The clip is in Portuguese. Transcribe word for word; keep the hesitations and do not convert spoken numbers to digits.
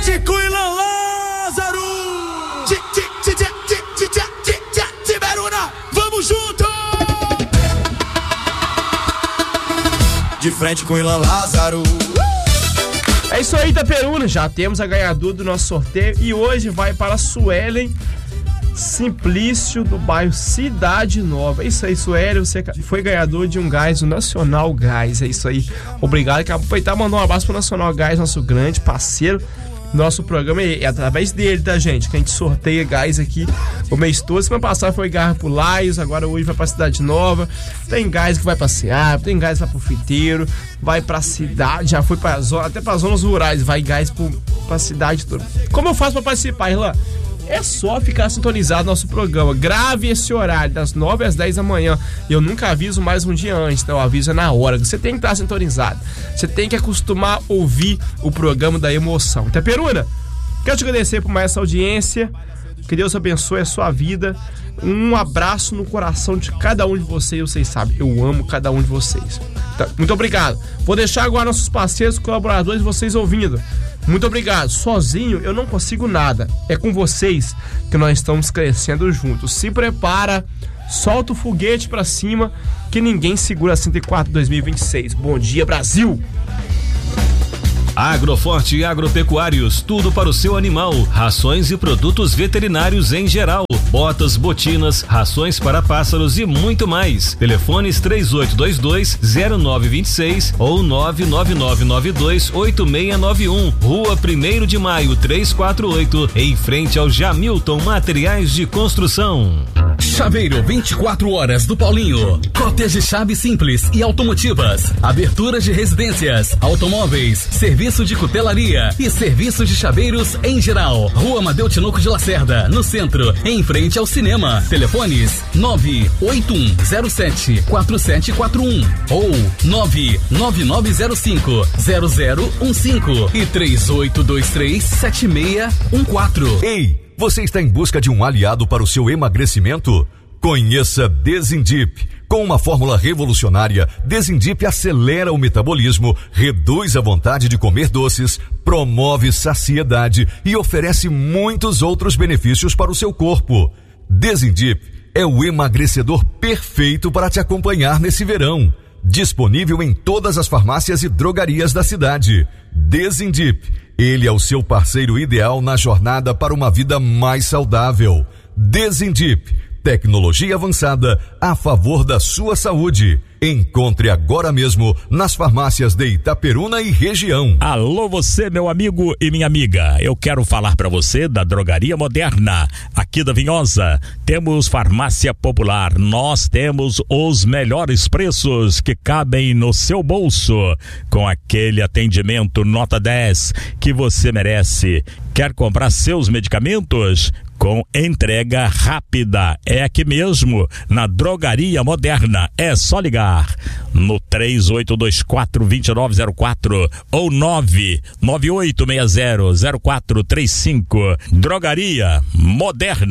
frente com Ilan Lázaro. Tiberuna, vamos junto. De frente com Ilan Lázaro. É isso aí, Itaperuna. Já temos a ganhadora do nosso sorteio e hoje vai para a Suelen Simplício, do bairro Cidade Nova. É isso aí, Sueli, você foi ganhador de um gás, o Nacional Gás. É isso aí, obrigado. Quero aproveitar e mandar um abraço pro Nacional Gás, nosso grande parceiro. Nosso programa é, é através dele, tá, gente? Que a gente sorteia gás aqui o mês todo. Semana passada foi gás pro Laios, agora hoje vai pra Cidade Nova. Tem gás que vai pra Ceará, tem gás lá pro Fiteiro, vai pra cidade, já foi pra zona, até pra zonas rurais, vai gás pro, pra cidade toda. Como eu faço pra participar, Irlan? É só ficar sintonizado no nosso programa. Grave esse horário, das nove às dez da manhã. Eu nunca aviso mais um dia antes, então eu aviso na hora. Você tem que estar sintonizado. Você tem que acostumar a ouvir o programa da emoção. Itaperuna, quero te agradecer por mais essa audiência. Que Deus abençoe a sua vida. Um abraço no coração de cada um de vocês. Vocês sabem, eu amo cada um de vocês. Então, muito obrigado. Vou deixar agora nossos parceiros, colaboradores, vocês ouvindo. Muito obrigado. Sozinho eu não consigo nada. É com vocês que nós estamos crescendo juntos. Se prepara, solta o foguete pra cima, que ninguém segura a cento e quatro dois mil e vinte e seis. Bom dia, Brasil! Agroforte e Agropecuários, tudo para o seu animal, rações e produtos veterinários em geral, botas, botinas, rações para pássaros e muito mais. Telefones três oito dois dois, zero nove dois seis ou nove nove nove nove dois oito seis nove um, Rua primeiro de Maio trezentos e quarenta e oito, em frente ao Jamilton Materiais de Construção. Chaveiro vinte e quatro horas do Paulinho. Cópias de chaves simples e automotivas. Aberturas de residências, automóveis, serviço de cutelaria e serviço de chaveiros em geral. Rua Amadeu Tinoco de Lacerda, no centro, em frente ao cinema. Telefones nove oito um zero sete quatro sete quatro um ou nove nove nove zero cinco zero zero um cinco e três oito dois três sete seis um quatro. Ei! Você está em busca de um aliado para o seu emagrecimento? Conheça Desindip. Com uma fórmula revolucionária, Desindip acelera o metabolismo, reduz a vontade de comer doces, promove saciedade e oferece muitos outros benefícios para o seu corpo. Desindip é o emagrecedor perfeito para te acompanhar nesse verão. Disponível em todas as farmácias e drogarias da cidade. Desindip. Ele é o seu parceiro ideal na jornada para uma vida mais saudável. Desindip, tecnologia avançada a favor da sua saúde. Encontre agora mesmo nas farmácias de Itaperuna e região. Alô você, meu amigo e minha amiga. Eu quero falar para você da Drogaria Moderna. Aqui da Vinhosa temos farmácia popular. Nós temos os melhores preços que cabem no seu bolso, com aquele atendimento nota dez que você merece. Quer comprar seus medicamentos? Com entrega rápida, é aqui mesmo, na Drogaria Moderna. É só ligar no três oito dois quatro dois nove zero quatro ou nove nove oito seis zero zero quatro três cinco. Drogaria Moderna.